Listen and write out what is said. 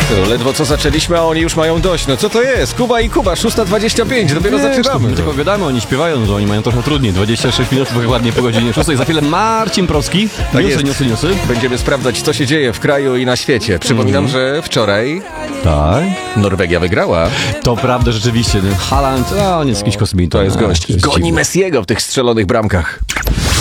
Ledwo co zaczęliśmy, a oni już mają dość. No co to jest? Kuba i Kuba, 6:25, dopiero zaczynamy. My tylko gadamy, oni śpiewają, że oni mają trochę trudniej. 26 minut, dokładnie po godzinie 6. Za chwilę Marcin Proski. Tak Newsy. Będziemy sprawdzać, co się dzieje w kraju i na świecie. Przypominam, że wczoraj Tak. Norwegia wygrała. To prawda, rzeczywiście. Haaland, on jest jakiś kosmita. To jest gość. I goni Messiego w tych strzelonych bramkach.